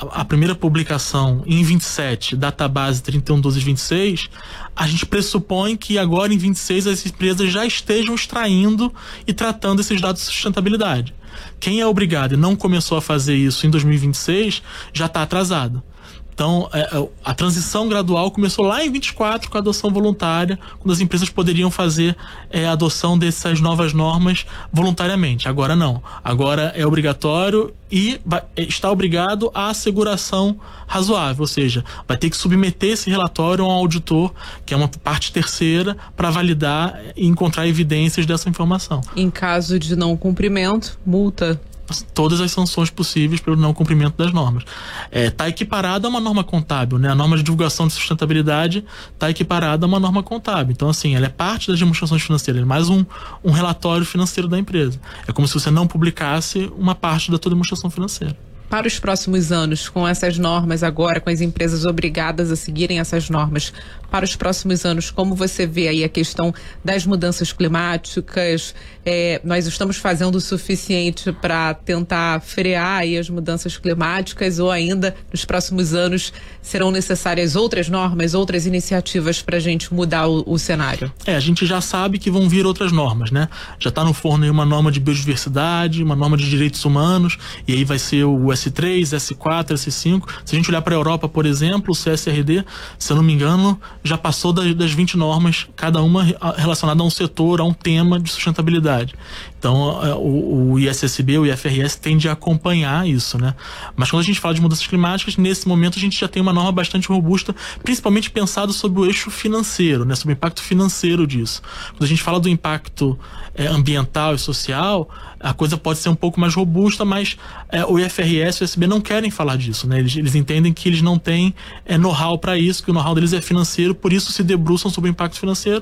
a primeira publicação em 27, database 31/12/26, a gente pressupõe que agora em 26 as empresas já estejam extraindo e tratando esses dados de sustentabilidade. Quem é obrigado e não começou a fazer isso em 2026 já está atrasado. Então, a transição gradual começou lá em 24 com a adoção voluntária, quando as empresas poderiam fazer a adoção dessas novas normas voluntariamente. Agora não. Agora é obrigatório e está obrigado à asseguração razoável, ou seja, vai ter que submeter esse relatório a um auditor, que é uma parte terceira, para validar e encontrar evidências dessa informação. Em caso de não cumprimento, multa. Todas as sanções possíveis pelo não cumprimento das normas. Está equiparada a uma norma contábil, né? A norma de divulgação de sustentabilidade está equiparada a uma norma contábil. Então, assim, ela é parte das demonstrações financeiras, é mais um relatório financeiro da empresa. É como se você não publicasse uma parte da tua demonstração financeira. Para os próximos anos, com essas normas agora, com as empresas obrigadas a seguirem essas normas, para os próximos anos, como você vê aí a questão das mudanças climáticas? Nós estamos fazendo o suficiente para tentar frear aí as mudanças climáticas, ou ainda nos próximos anos serão necessárias outras normas, outras iniciativas para a gente mudar o cenário? A gente já sabe que vão vir outras normas, né? Já está no forno aí uma norma de biodiversidade, uma norma de direitos humanos, e aí vai ser o S3, S4, S5. Se a gente olhar para a Europa, por exemplo, o CSRD, se eu não me engano, já passou das 20 normas, cada uma relacionada a um setor, a um tema de sustentabilidade. Então, o ISSB, o IFRS tende a acompanhar isso, né? Mas quando a gente fala de mudanças climáticas, nesse momento a gente já tem uma norma bastante robusta, principalmente pensado sobre o eixo financeiro, né? Sobre o impacto financeiro disso. Quando a gente fala do impacto ambiental e social, a coisa pode ser um pouco mais robusta, mas o IFRS e o ISSB não querem falar disso, né? Eles entendem que eles não têm know-how para isso, que o know-how deles é financeiro, por isso se debruçam sobre o impacto financeiro.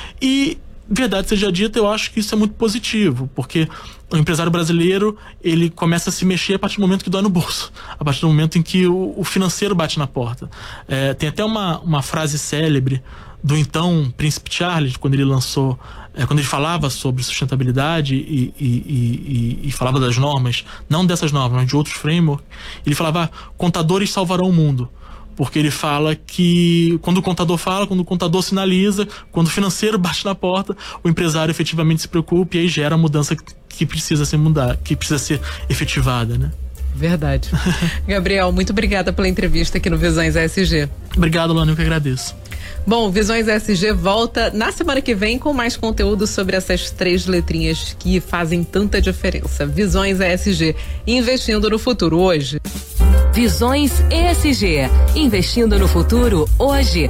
E, verdade seja dita, eu acho que isso é muito positivo, porque o empresário brasileiro, ele começa a se mexer a partir do momento que dói no bolso, a partir do momento em que o financeiro bate na porta. Tem até uma frase célebre do então Príncipe Charles, quando ele lançou, quando ele falava sobre sustentabilidade e falava das normas, não dessas normas, mas de outros frameworks, ele falava: contadores salvarão o mundo. Porque ele fala que quando o contador fala, quando o contador sinaliza, quando o financeiro bate na porta, o empresário efetivamente se preocupa e aí gera a mudança que precisa ser efetivada, né? Verdade. Gabriel, muito obrigada pela entrevista aqui no Visões ESG. Obrigado, Lana, eu que agradeço. Bom, Visões ESG volta na semana que vem com mais conteúdo sobre essas 3 letrinhas que fazem tanta diferença. Visões ESG, investindo no futuro hoje. Visões ESG, investindo no futuro hoje.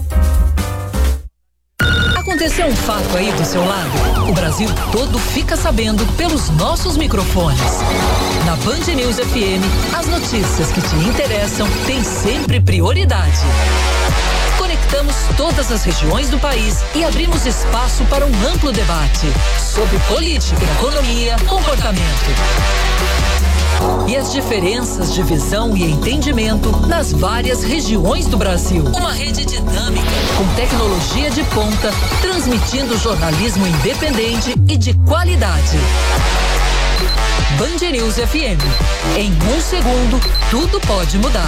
Aconteceu um fato aí do seu lado? O Brasil todo fica sabendo pelos nossos microfones. Na Band News FM, as notícias que te interessam têm sempre prioridade. Conectamos todas as regiões do país e abrimos espaço para um amplo debate sobre política, economia, comportamento. E as diferenças de visão e entendimento nas várias regiões do Brasil. Uma rede dinâmica, com tecnologia de ponta, transmitindo jornalismo independente e de qualidade. Band News FM. Em 1 segundo, tudo pode mudar.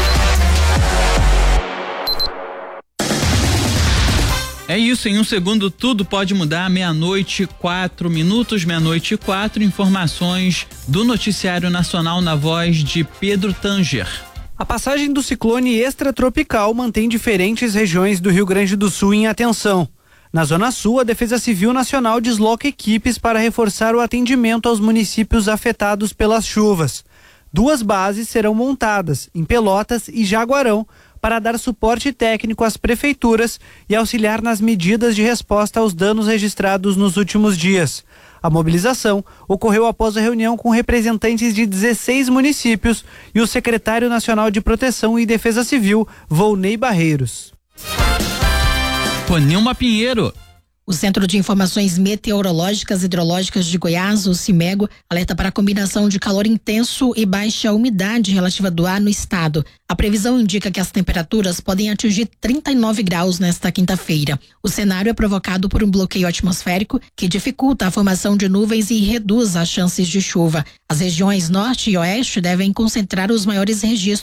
É isso, em 1 segundo tudo pode mudar. 12:04, 12:04, informações do Noticiário Nacional na voz de Pedro Tanger. A passagem do ciclone extratropical mantém diferentes regiões do Rio Grande do Sul em atenção. Na Zona Sul, a Defesa Civil Nacional desloca equipes para reforçar o atendimento aos municípios afetados pelas chuvas. 2 bases serão montadas, em Pelotas e Jaguarão, para dar suporte técnico às prefeituras e auxiliar nas medidas de resposta aos danos registrados nos últimos dias. A mobilização ocorreu após a reunião com representantes de 16 municípios e o secretário nacional de Proteção e Defesa Civil, Volney Barreiros. Nilma Pinheiro. O Centro de Informações Meteorológicas e Hidrológicas de Goiás, o CIMEGO, alerta para a combinação de calor intenso e baixa umidade relativa do ar no estado. A previsão indica que as temperaturas podem atingir 39 graus nesta quinta-feira. O cenário é provocado por um bloqueio atmosférico que dificulta a formação de nuvens e reduz as chances de chuva. As regiões norte e oeste devem concentrar os maiores registros